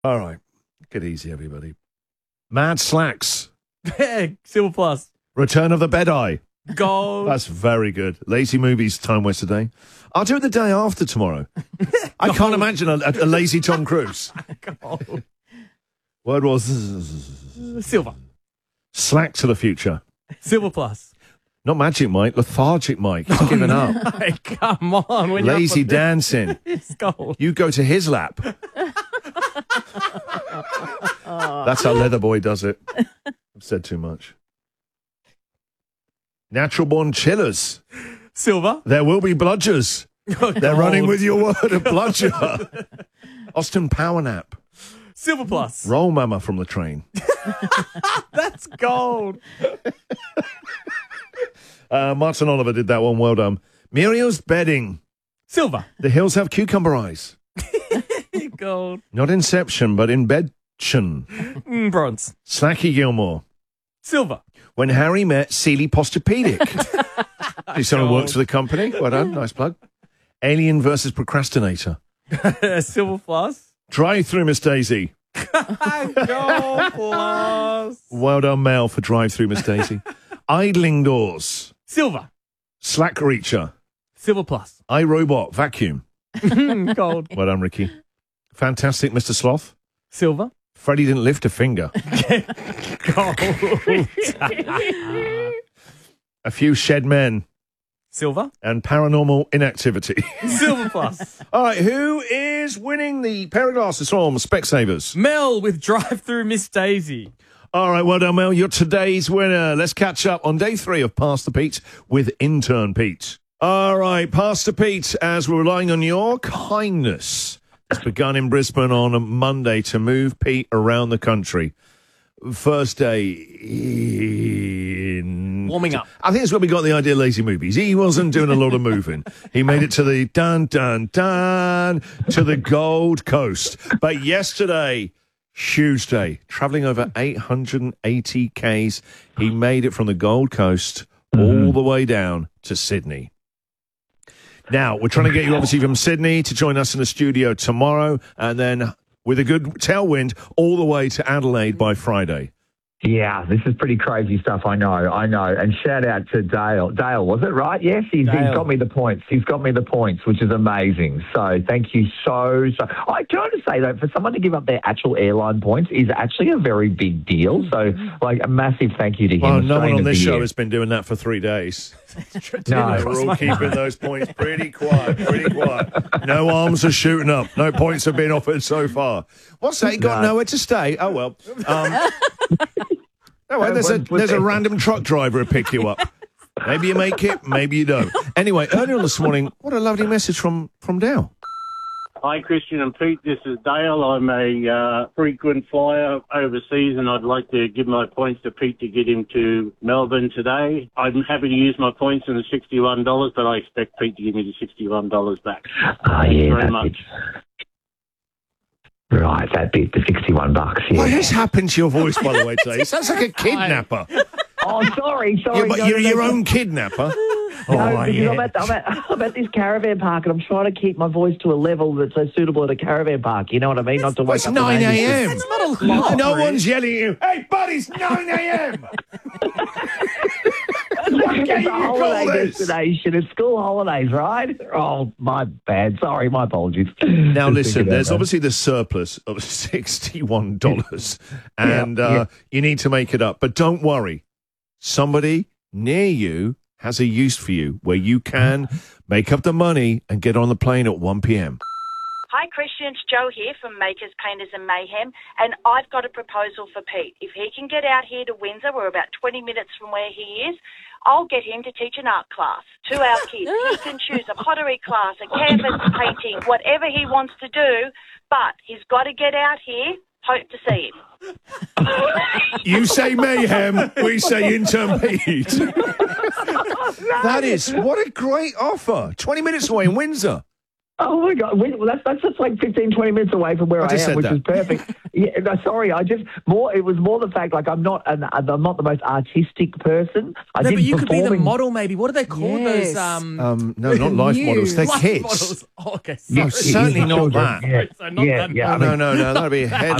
All right. Get easy, everybody. Mad Slacks. Silver plus. Return of the Bed-Eye. Gold. That's very good. Lazy movies, time waster day. I'll do it the day after tomorrow. I can't imagine a lazy Tom Cruise. Gold. Word was Silver. Slack to the future. Silver plus. Not Magic Mike, Lethargic Mike. He's given up. Hey, come on. When you're Lazy up on dancing. It's gold. You go to his lap. That's how Leatherboy does it. I've said too much. Natural born chillers. Silver. There will be bludgers. They're running with your word of bludger. Austin Power Nap. Silver plus. Roll Mama from the train. That's gold. Martin Oliver did that one. Well done. Muriel's bedding. Silver. The hills have cucumber eyes. Gold. Not Inception, but in bedtion. Bronze. Slacky Gilmore. Silver. When Harry met Sealy Posturepedic. He's someone who works for the company. Well done. Nice plug. Alien versus Procrastinator. Silver plus. Drive Through Miss Daisy. Gold plus. Well done, Mel, for Drive Through Miss Daisy. Idling Doors. Silver. Slack Reacher. Silver plus. iRobot Vacuum. Gold. Well done, Ricky. Fantastic, Mr. Sloth. Silver. Freddie didn't lift a finger. Gold. A Few Shed Men. Silver. And Paranormal Inactivity. Silver plus. All right, who is winning the pair of glasses from Specsavers? Mel with Drive Through Miss Daisy. All right, well done, Mel. You're today's winner. Let's catch up on day 3 of Pass the Pete with intern Pete. All right, Pastor Pete, as we're relying on your kindness, it's begun in Brisbane on a Monday to move Pete around the country. First day in... Warming up. I think it's where we got the idea of lazy movies. He wasn't doing a lot of moving. He made it to the dun-dun-dun to the Gold Coast. But yesterday, huge day, travelling over 880 Ks. He made it from the Gold Coast all the way down to Sydney. Now, we're trying to get you, obviously, from Sydney to join us in the studio tomorrow, and then with a good tailwind all the way to Adelaide by Friday. Yeah, this is pretty crazy stuff. I know. And shout out to Dale. Dale, was it right? Yes, he's got me the points. He's got me the points, which is amazing. So thank you so. I try to say, though, for someone to give up their actual airline points is actually a very big deal. So, like, a massive thank you to him. Well, no one on this show has been doing that for 3 days. No. We're all keeping those points pretty quiet. No arms are shooting up. No points have been offered so far. What's that? You got nowhere to stay? Oh, well. There's a random truck driver who pick you up. Maybe you make it, maybe you don't. Anyway, earlier on this morning, what a lovely message from Dale. Hi, Christian and Pete. This is Dale. I'm a frequent flyer overseas, and I'd like to give my points to Pete to get him to Melbourne today. I'm happy to use my points in the $61, but I expect Pete to give me the $61 back. Thank you very much. Right, that bit, the $61. Yeah. What has happened to your voice, by the way, today? It sounds like a kidnapper. Oh, sorry. You're your own kidnapper. I'm at this caravan park, and I'm trying to keep my voice to a level that's so suitable at a caravan park. You know what I mean? Not to wake it's up 9 a.m. It's not a lot. No one's yelling at you. Hey, buddy, it's 9 a.m. It's a holiday destination. It's school holidays, right? Oh, my bad. Sorry, my apologies. Now, listen, there's obviously the surplus of $61, and you need to make it up. But don't worry. Somebody near you has a use for you where you can make up the money and get on the plane at 1 p.m. Hi, Christian. It's Jo here from Makers, Painters and Mayhem, and I've got a proposal for Pete. If he can get out here to Windsor, we're about 20 minutes from where he is, I'll get him to teach an art class to our kids. He can choose a pottery class, a canvas painting, whatever he wants to do, but he's got to get out here. Hope to see him. You say mayhem, we say intern Pete. That is, what a great offer. 20 minutes away in Windsor. Oh my God! Well, that's just like 15, 20 minutes away from where I just am, said which that. is perfect. Yeah, no, sorry, it was more the fact like I'm not the most artistic person. I No, did but you could be the performing- model, maybe. What are they called? Yes. Those No, not life models. They're life kids. models. Oh, okay, No, sorry. certainly not children. that. Yeah, So not yeah, that yeah. No, that'd be a head.